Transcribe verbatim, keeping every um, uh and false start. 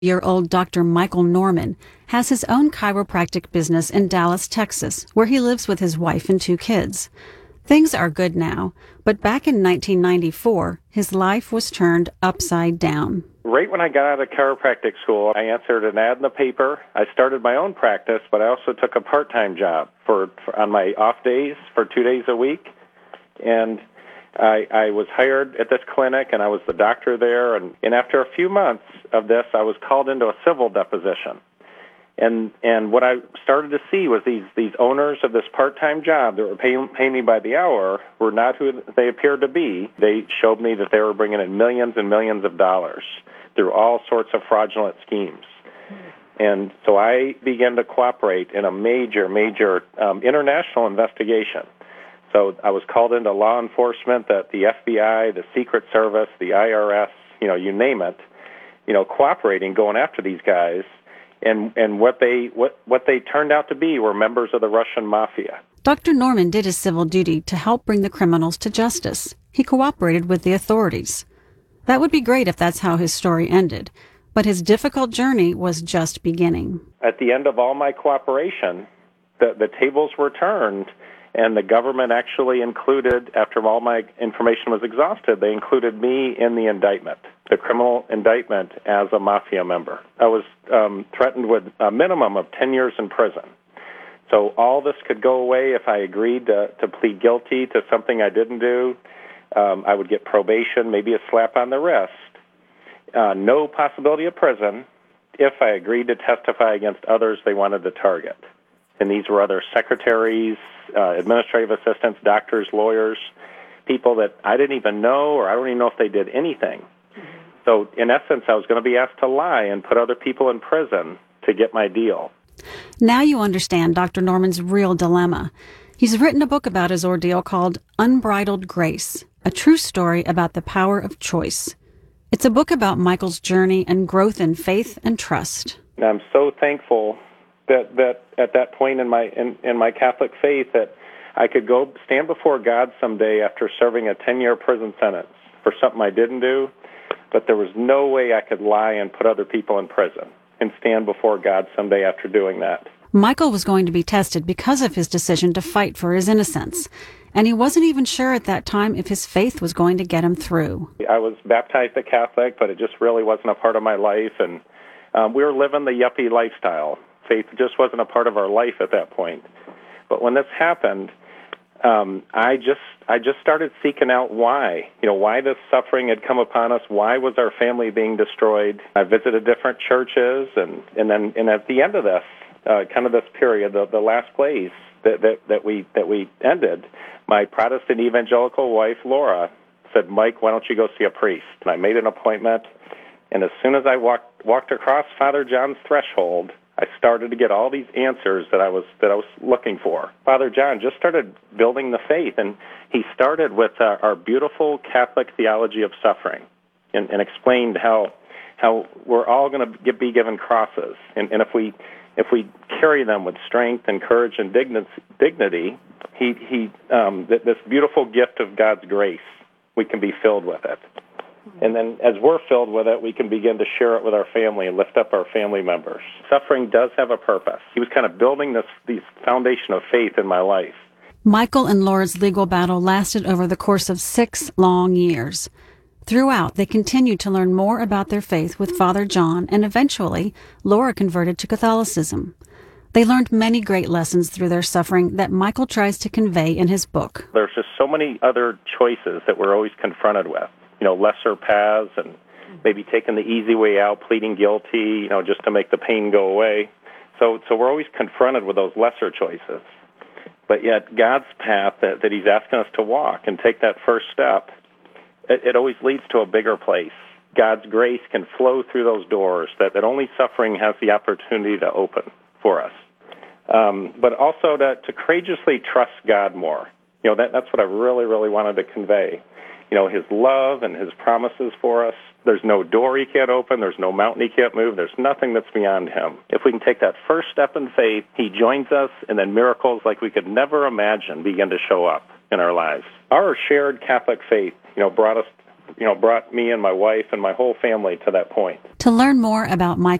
Year-old Doctor Michael Norman has his own chiropractic business in Dallas, Texas, where he lives with his wife and two kids. Things are good now, but back in nineteen ninety-four, his life was turned upside down. Right when I got out of chiropractic school, I answered an ad in the paper. I started my own practice, but I also took a part-time job for, for on my off days for two days a week. And I, I was hired at this clinic, and I was the doctor there. And, and after a few months of this, I was called into a civil deposition. And and what I started to see was these, these owners of this part-time job that were paying, paying me by the hour were not who they appeared to be. They showed me that they were bringing in millions and millions of dollars through all sorts of fraudulent schemes. And so I began to cooperate in a major, major um, international investigation. So I was called into law enforcement, the, the F B I, the Secret Service, the I R S, you know, you name it, you know, cooperating, going after these guys. And and what they what, what they turned out to be were members of the Russian mafia. Doctor Norman did his civil duty to help bring the criminals to justice. He cooperated with the authorities. That would be great if that's how his story ended, but his difficult journey was just beginning. At the end of all my cooperation, the, the tables were turned, and the government actually included, after all my information was exhausted, they included me in the indictment, the criminal indictment as a mafia member. I was um, threatened with a minimum of ten years in prison. So all this could go away if I agreed to, to plead guilty to something I didn't do. Um, I would get probation, maybe a slap on the wrist, uh, no possibility of prison if I agreed to testify against others they wanted to target. And these were other secretaries, uh, administrative assistants, doctors, lawyers, people that I didn't even know, or I don't even know if they did anything. Mm-hmm. So in essence, I was going to be asked to lie and put other people in prison to get my deal. Now you understand Doctor Norman's real dilemma. He's written a book about his ordeal called Unbridled Grace, a true story about the power of choice. It's a book about Michael's journey and growth in faith and trust. And I'm so thankful that, that at that point in my in, in my Catholic faith that I could go stand before God someday after serving a ten-year prison sentence for something I didn't do, but there was no way I could lie and put other people in prison and stand before God someday after doing that. Michael was going to be tested because of his decision to fight for his innocence, and he wasn't even sure at that time if his faith was going to get him through. I was baptized a Catholic, but it just really wasn't a part of my life, and um, we were living the yuppie lifestyle. Faith just wasn't a part of our life at that point. But when this happened, um, I just I just started seeking out why, you know, why this suffering had come upon us. Why was our family being destroyed? I visited different churches, and, and then and at the end of this, uh, kind of this period, the, the last place that, that, that we that we ended, my Protestant evangelical wife, Laura, said, Mike, why don't you go see a priest? And I made an appointment, and as soon as I walked walked across Father John's threshold, I started to get all these answers that I was that I was looking for. Father John just started building the faith, and he started with uh, our beautiful Catholic theology of suffering, and, and explained how how we're all going to be given crosses, and, and if we if we carry them with strength and courage and dignity, he he um, this beautiful gift of God's grace, we can be filled with it. And then as we're filled with it, we can begin to share it with our family and lift up our family members. Suffering does have a purpose. He was kind of building this, this foundation of faith in my life. Michael and Laura's legal battle lasted over the course of six long years. Throughout, they continued to learn more about their faith with Father John, and eventually, Laura converted to Catholicism. They learned many great lessons through their suffering that Michael tries to convey in his book. There's just so many other choices that we're always confronted with. You know, lesser paths, and maybe taking the easy way out, pleading guilty, you know, just to make the pain go away. So so we're always confronted with those lesser choices. But yet God's path that, that he's asking us to walk and take that first step, it, it always leads to a bigger place. God's grace can flow through those doors that, that only suffering has the opportunity to open for us. Um, but also to, to courageously trust God more. You know, that, that's what I really, really wanted to convey. You know, his love and his promises for us. There's no door he can't open. There's no mountain he can't move. There's nothing that's beyond him. If we can take that first step in faith, he joins us, and then miracles like we could never imagine begin to show up in our lives. Our shared Catholic faith, you know, brought us you know, brought me and my wife and my whole family to that point. To learn more about Michael